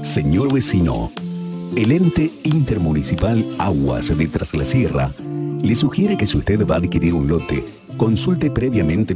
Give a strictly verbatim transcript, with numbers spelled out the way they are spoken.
Señor vecino, el ente intermunicipal Aguas de Traslasierra le sugiere que si usted va a adquirir un lote, consulte previamente